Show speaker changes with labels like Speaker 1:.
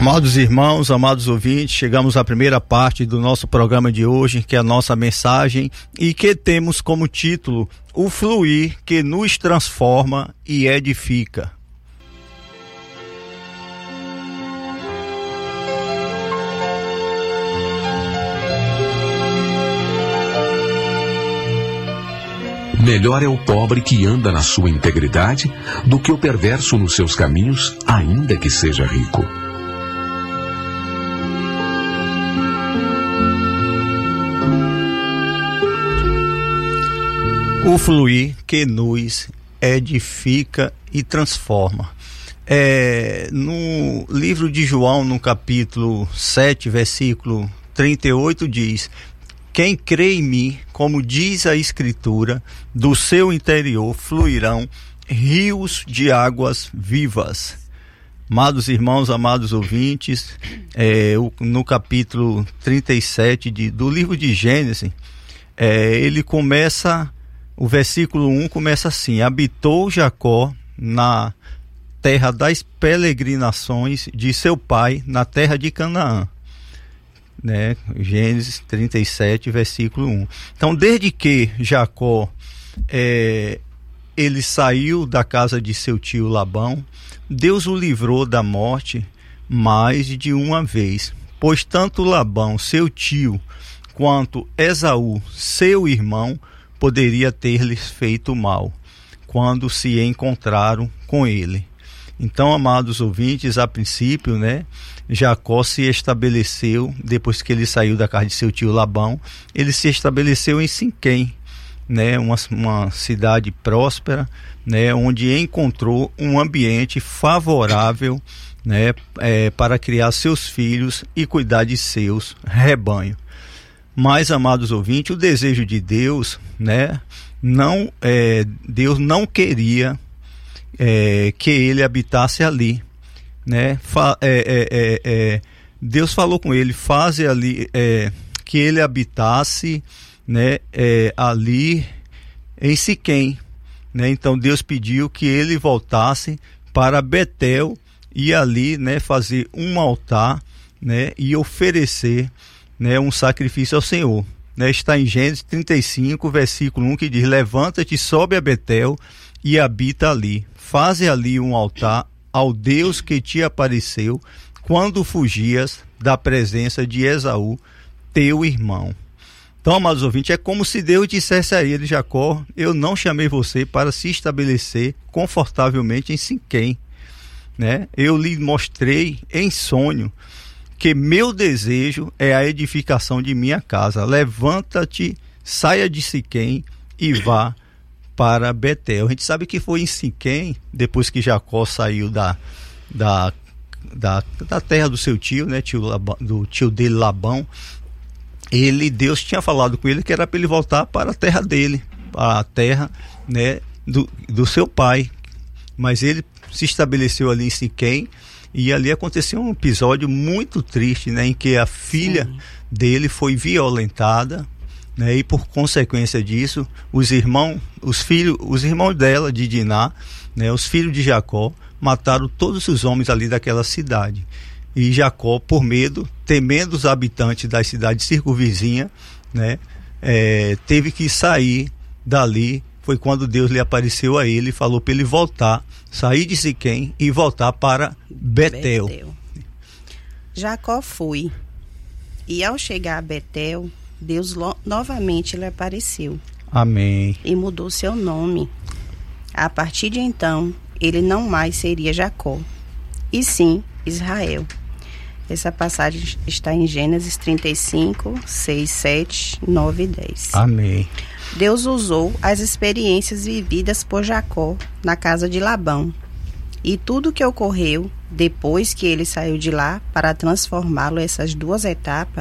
Speaker 1: Amados irmãos, amados ouvintes, chegamos à primeira parte do nosso programa de hoje, que é a nossa mensagem, e que temos como título O Fluir que nos transforma e edifica.
Speaker 2: Melhor é o pobre que anda na sua integridade do que o perverso nos seus caminhos, ainda que seja rico.
Speaker 1: O fluir que nos edifica e transforma. No livro de João, no capítulo 7, versículo 38, diz: quem crê em mim, como diz a Escritura, do seu interior fluirão rios de águas vivas. Amados irmãos, amados ouvintes, no capítulo 37 do livro de Gênesis, ele começa, o versículo 1 começa assim: habitou Jacó na terra das peregrinações de seu pai, na terra de Canaã. Gênesis 37, versículo 1. Então, desde que Jacó ele saiu da casa de seu tio Labão, Deus o livrou da morte mais de uma vez, pois tanto Labão, seu tio, quanto Esaú, seu irmão, poderia ter-lhes feito mal quando se encontraram com ele. Então, amados ouvintes, a princípio, Jacó se estabeleceu, depois que ele saiu da casa de seu tio Labão, ele se estabeleceu em Siquém, uma cidade próspera, onde encontrou um ambiente favorável, para criar seus filhos e cuidar de seus rebanhos. Mas, amados ouvintes, o desejo de Deus, Deus não queria que ele habitasse ali, Deus falou com ele: faze ali, que ele habitasse, ali em Siquém, Então Deus pediu que ele voltasse para Betel e ali, fazer um altar, e oferecer, um sacrifício ao Senhor. Está em Gênesis 35, versículo 1, que diz: levanta-te, sobe a Betel e habita ali. Faze ali um altar ao Deus que te apareceu quando fugias da presença de Esaú, teu irmão. Então, amados ouvintes, é como se Deus dissesse a ele: Jacó, eu não chamei você para se estabelecer confortavelmente em Siquém, Eu lhe mostrei em sonho que meu desejo é a edificação de minha casa. Levanta-te, saia de Siquém e vá para Betel. A gente sabe que foi em Siquém, depois que Jacó saiu da terra do seu tio, do tio dele Labão. Deus tinha falado com ele que era para ele voltar para a terra dele, para a terra, do seu pai. Mas ele se estabeleceu ali em Siquém, e ali aconteceu um episódio muito triste, em que a filha dele foi violentada, e por consequência disso, os irmãos dela, de Diná, os filhos de Jacó, mataram todos os homens ali daquela cidade. E Jacó, por medo, temendo os habitantes das cidades circunvizinhas, teve que sair dali. Foi quando Deus lhe apareceu a ele e falou para ele voltar, sair de Siquém e voltar para Betel.
Speaker 3: Jacó foi, e ao chegar a Betel, Deus novamente lhe apareceu.
Speaker 1: Amém.
Speaker 3: E mudou seu nome. A partir de então, ele não mais seria Jacó, e sim Israel. Essa passagem está em Gênesis 35, 6, 7, 9 e 10.
Speaker 1: Amém.
Speaker 3: Deus usou as experiências vividas por Jacó na casa de Labão e tudo o que ocorreu depois que ele saiu de lá para transformá-lo, essas duas etapas,